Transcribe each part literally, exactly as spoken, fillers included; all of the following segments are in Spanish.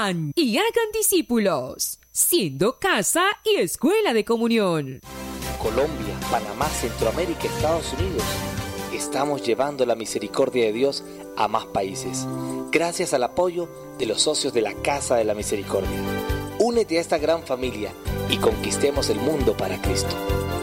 Vayan y hagan discípulos, siendo casa y escuela de comunión. Colombia, Panamá, Centroamérica, Estados Unidos. Estamos llevando la misericordia de Dios a más países, gracias al apoyo de los socios de la Casa de la Misericordia. Únete a esta gran familia y conquistemos el mundo para Cristo.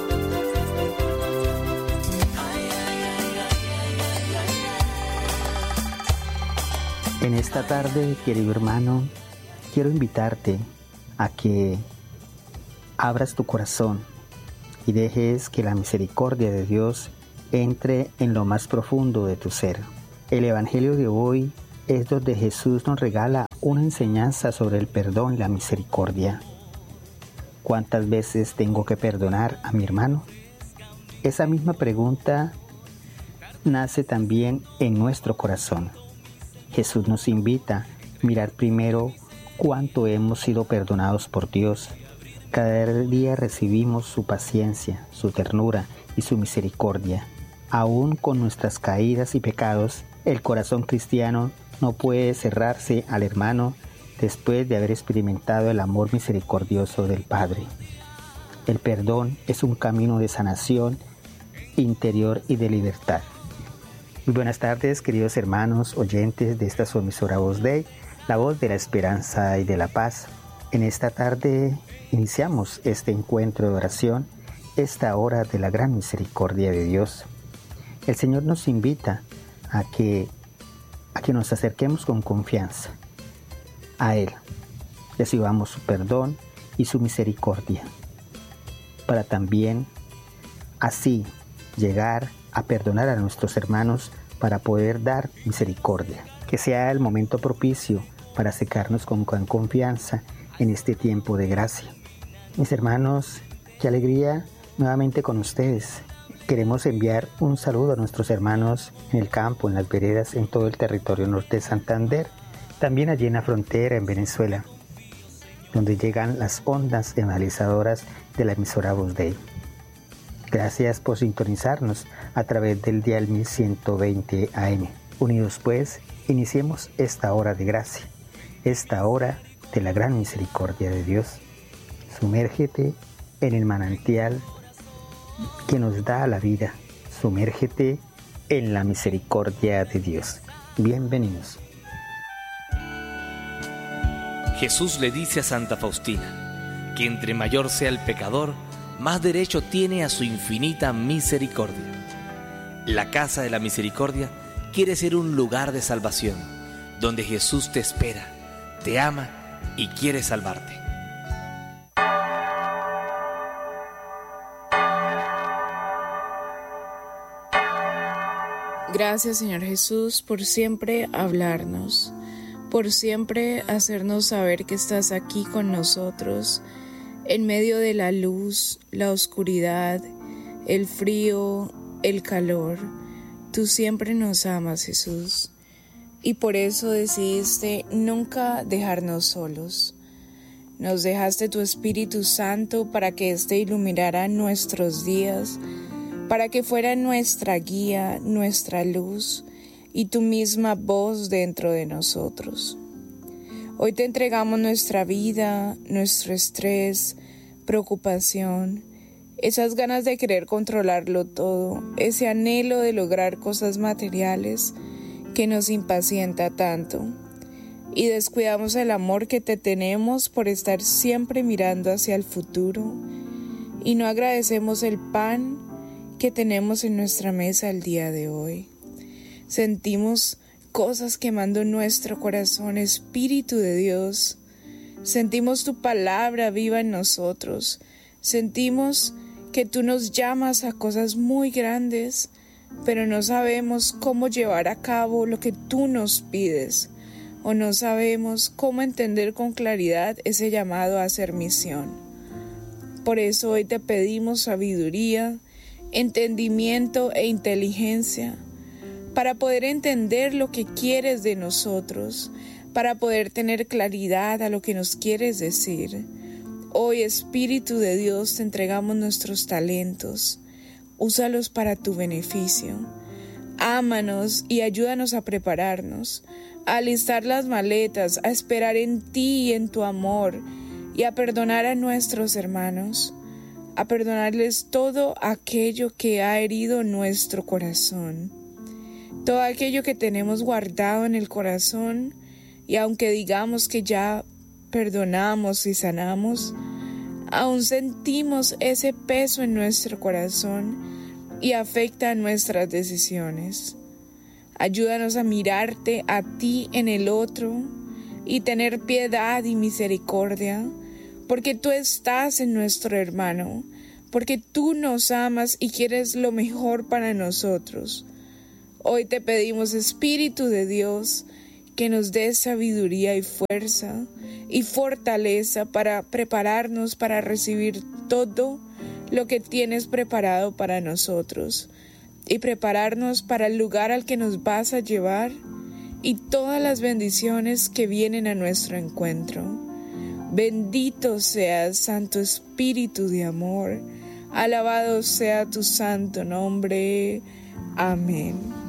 En esta tarde, querido hermano, quiero invitarte a que abras tu corazón y dejes que la misericordia de Dios entre en lo más profundo de tu ser. El Evangelio de hoy es donde Jesús nos regala una enseñanza sobre el perdón y la misericordia. ¿Cuántas veces tengo que perdonar a mi hermano? Esa misma pregunta nace también en nuestro corazón. Jesús nos invita a mirar primero cuánto hemos sido perdonados por Dios. Cada día recibimos su paciencia, su ternura y su misericordia. Aún con nuestras caídas y pecados, el corazón cristiano no puede cerrarse al hermano después de haber experimentado el amor misericordioso del Padre. El perdón es un camino de sanación interior y de libertad. Muy buenas tardes, queridos hermanos oyentes de esta su emisora Voz Dei, la voz de la esperanza y de la paz. En esta tarde iniciamos este encuentro de oración, esta hora de la gran misericordia de Dios. El Señor nos invita a que, a que nos acerquemos con confianza a Él, recibamos su perdón y su misericordia, para también así llegar a perdonar a nuestros hermanos para poder dar misericordia. Que sea el momento propicio para acercarnos con, con confianza en este tiempo de gracia. Mis hermanos, qué alegría nuevamente con ustedes. Queremos enviar un saludo a nuestros hermanos en el campo, en las veredas, en todo el territorio norte de Santander, también allí en la frontera, en Venezuela, donde llegan las ondas evangelizadoras de la emisora Voz Dei. Gracias por sintonizarnos a través del dial mil ciento veinte A M. Unidos pues, iniciemos esta hora de gracia, esta hora de la gran misericordia de Dios. Sumérgete en el manantial que nos da la vida. Sumérgete en la misericordia de Dios. Bienvenidos. Jesús le dice a Santa Faustina que entre mayor sea el pecador, más derecho tiene a su infinita misericordia. La Casa de la Misericordia quiere ser un lugar de salvación, donde Jesús te espera, te ama y quiere salvarte. Gracias, Señor Jesús, por siempre hablarnos, por siempre hacernos saber que estás aquí con nosotros, en medio de la luz, la oscuridad, el frío, el calor. Tú siempre nos amas, Jesús, y por eso decidiste nunca dejarnos solos. Nos dejaste tu Espíritu Santo para que éste iluminara nuestros días, para que fuera nuestra guía, nuestra luz y tu misma voz dentro de nosotros. Hoy te entregamos nuestra vida, nuestro estrés, preocupación, esas ganas de querer controlarlo todo, ese anhelo de lograr cosas materiales que nos impacienta tanto. Y descuidamos el amor que te tenemos por estar siempre mirando hacia el futuro y no agradecemos el pan que tenemos en nuestra mesa el día de hoy. Sentimos cosas quemando nuestro corazón, Espíritu de Dios. Sentimos tu palabra viva en nosotros. Sentimos que tú nos llamas a cosas muy grandes, pero no sabemos cómo llevar a cabo lo que tú nos pides, o no sabemos cómo entender con claridad ese llamado a hacer misión. Por eso hoy te pedimos sabiduría, entendimiento e inteligencia, para poder entender lo que quieres de nosotros, para poder tener claridad a lo que nos quieres decir. Hoy, Espíritu de Dios, te entregamos nuestros talentos. Úsalos para tu beneficio. Ámanos y ayúdanos a prepararnos, a alistar las maletas, a esperar en ti y en tu amor, y a perdonar a nuestros hermanos, a perdonarles todo aquello que ha herido nuestro corazón, todo aquello que tenemos guardado en el corazón, y aunque digamos que ya perdonamos y sanamos, aún sentimos ese peso en nuestro corazón y afecta nuestras decisiones. Ayúdanos a mirarte a ti en el otro y tener piedad y misericordia, porque tú estás en nuestro hermano, porque tú nos amas y quieres lo mejor para nosotros. Hoy te pedimos, Espíritu de Dios, que nos des sabiduría y fuerza y fortaleza para prepararnos para recibir todo lo que tienes preparado para nosotros y prepararnos para el lugar al que nos vas a llevar y todas las bendiciones que vienen a nuestro encuentro. Bendito seas, Santo Espíritu de amor, alabado sea tu santo nombre. Amén.